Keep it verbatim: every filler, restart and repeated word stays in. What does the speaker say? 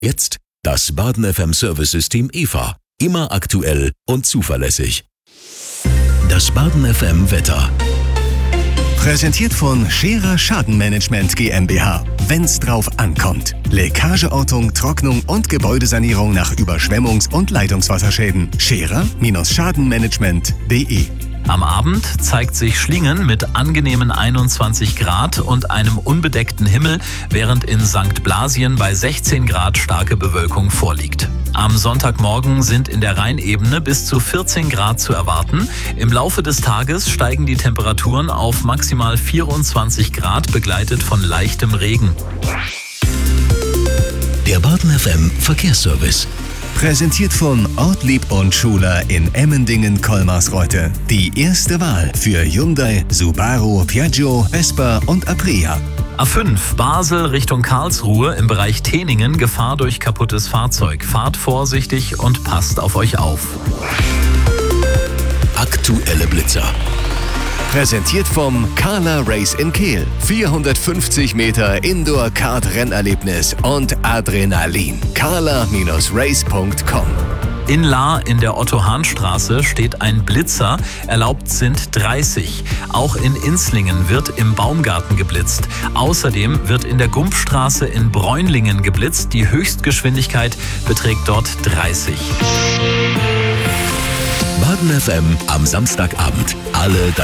Jetzt das Baden F M Service-System E V A. Immer aktuell und zuverlässig. Das Baden F M Wetter. Präsentiert von Scherer Schadenmanagement GmbH. Wenn's drauf ankommt. Leckageortung, Trocknung und Gebäudesanierung nach Überschwemmungs- und Leitungswasserschäden. Scherer-Schadenmanagement punkt de. Am Abend zeigt sich Schlingen mit angenehmen einundzwanzig Grad und einem unbedeckten Himmel, während in Sankt Blasien bei sechzehn Grad starke Bewölkung vorliegt. Am Sonntagmorgen sind in der Rheinebene bis zu vierzehn Grad zu erwarten. Im Laufe des Tages steigen die Temperaturen auf maximal vierundzwanzig Grad, begleitet von leichtem Regen. Der Baden F M Verkehrsservice. Präsentiert von Ortlieb und Schuler in Emmendingen-Kolmarsreuth. Die erste Wahl für Hyundai, Subaru, Piaggio, Vespa und Aprilia. A fünf Basel Richtung Karlsruhe im Bereich Teningen, Gefahr durch kaputtes Fahrzeug. Fahrt vorsichtig und passt auf euch auf. Aktuelle Blitzer. Präsentiert vom Carla Race in Kehl. vierhundertfünfzig Meter Indoor-Kart-Rennerlebnis und Adrenalin. carla Race punkt com. In Lahr in der Otto-Hahn-Straße steht ein Blitzer, erlaubt sind dreißig. Auch in Inslingen wird im Baumgarten geblitzt. Außerdem wird in der Gumpfstraße in Bräunlingen geblitzt. Die Höchstgeschwindigkeit beträgt dort dreißig. Baden F M am Samstagabend. Alle